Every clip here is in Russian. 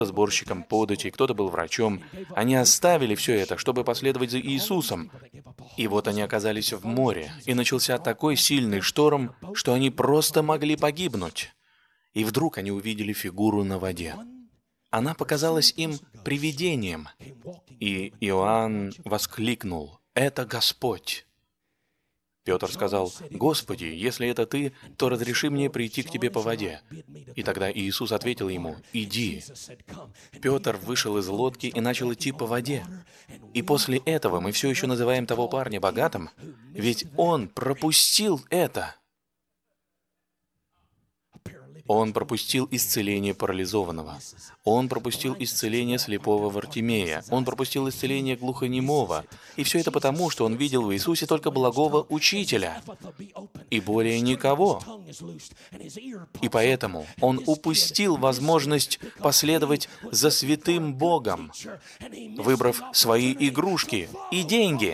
сборщиком податей, кто-то был врачом. Они оставили все это, чтобы последовать за Иисусом. И вот они оказались в море, и начался такой сильный шторм, что они просто могли погибнуть. И вдруг они увидели фигуру на воде. Она показалась им привидением. И Иоанн воскликнул: «Это Господь!» Петр сказал: «Господи, если это Ты, то разреши мне прийти к Тебе по воде». И тогда Иисус ответил ему: «Иди». Петр вышел из лодки и начал идти по воде. И после этого мы все еще называем того парня богатым, ведь он пропустил это. Он пропустил исцеление парализованного. Он пропустил исцеление слепого Вартимея. Он пропустил исцеление глухонемого. И все это потому, что он видел в Иисусе только благого Учителя. И более никого. И поэтому он упустил возможность последовать за святым Богом, выбрав свои игрушки и деньги.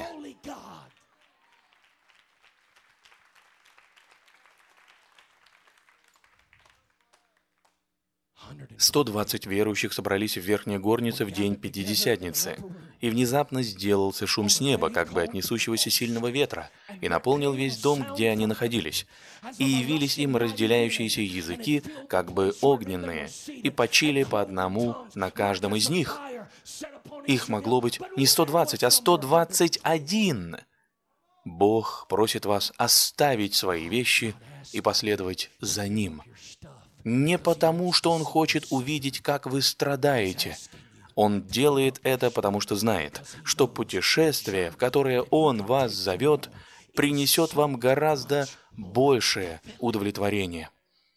120 верующих собрались в верхней горнице в день Пятидесятницы, и внезапно сделался шум с неба, как бы от несущегося сильного ветра, и наполнил весь дом, где они находились. И явились им разделяющиеся языки, как бы огненные, и почили по одному на каждом из них. Их могло быть не 120, а 121. Бог просит вас оставить свои вещи и последовать за Ним. Не потому, что Он хочет увидеть, как вы страдаете. Он делает это, потому что знает, что путешествие, в которое Он вас зовет, принесет вам гораздо большее удовлетворение.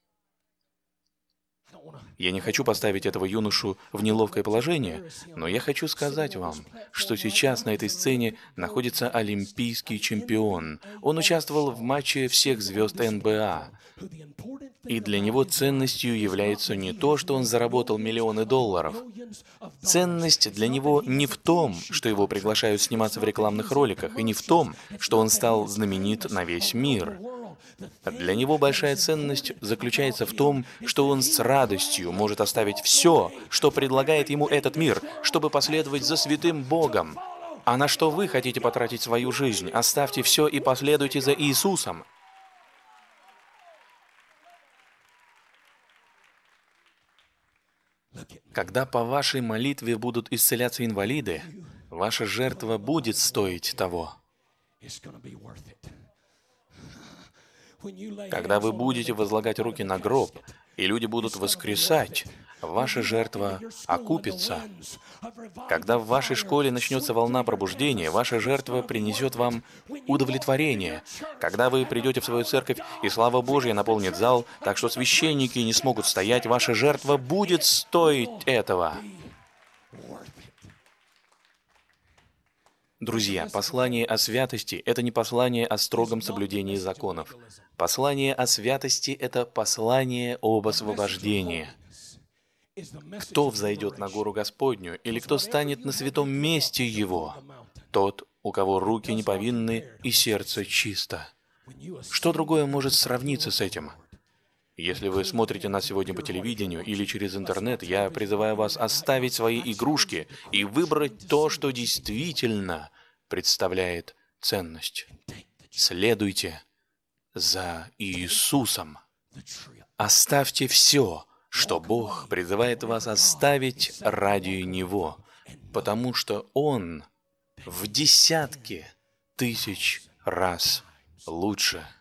Я не хочу поставить этого юношу в неловкое положение, но я хочу сказать вам, что сейчас на этой сцене находится олимпийский чемпион. Он участвовал в матче всех звезд НБА. И для него ценностью является не то, что он заработал миллионы долларов. Ценность для него не в том, что его приглашают сниматься в рекламных роликах, и не в том, что он стал знаменит на весь мир. Для него большая ценность заключается в том, что он с радостью может оставить все, что предлагает ему этот мир, чтобы последовать за святым Богом. А на что вы хотите потратить свою жизнь? Оставьте все и последуйте за Иисусом. Когда по вашей молитве будут исцеляться инвалиды, ваша жертва будет стоить того. Когда вы будете возлагать руки на гроб, и люди будут воскресать, ваша жертва окупится. Когда в вашей школе начнется волна пробуждения, ваша жертва принесет вам удовлетворение. Когда вы придете в свою церковь, и слава Божья наполнит зал, так что священники не смогут стоять, ваша жертва будет стоить этого. Друзья, послание о святости – это не послание о строгом соблюдении законов. Послание о святости – это послание об освобождении. Кто взойдет на гору Господню, или кто станет на святом месте Его? Тот, у кого руки не повинны и сердце чисто. Что другое может сравниться с этим? Если вы смотрите нас сегодня по телевидению или через интернет, я призываю вас оставить свои игрушки и выбрать то, что действительно представляет ценность. Следуйте за Иисусом. Оставьте все, что Бог призывает вас оставить ради Него, потому что Он в десятки тысяч раз лучше.